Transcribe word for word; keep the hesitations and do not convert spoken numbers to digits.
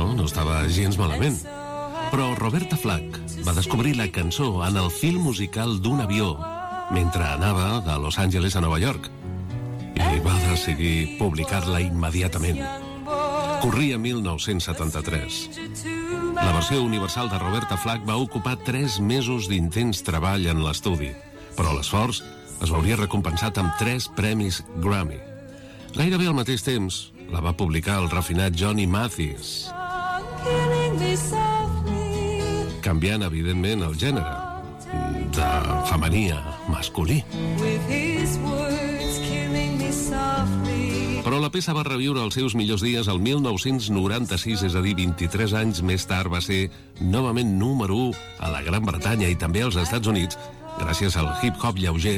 No, no estava gens malament. Però Roberta Flack va descobrir la cançó en el film musical d'un avió mentre anava de Los Angeles a Nova York i va decidir publicar-la immediatament. Corria mil nou-cents setanta-tres. La versió universal de Roberta Flack va ocupar tres mesos d'intens treball en l'estudi, però l'esforç es veuria recompensat amb tres premis Grammy. Gairebé al mateix temps la va publicar el refinat Johnny Mathis, canviant evidentment el gènere de femení a masculí. Però la peça va reviure els seus millors dies el mil nou-cents noranta-sis, és a dir, vint-i-tres anys més tard va ser novament número u a la Gran Bretanya i també als Estats Units gràcies al hip-hop lleuger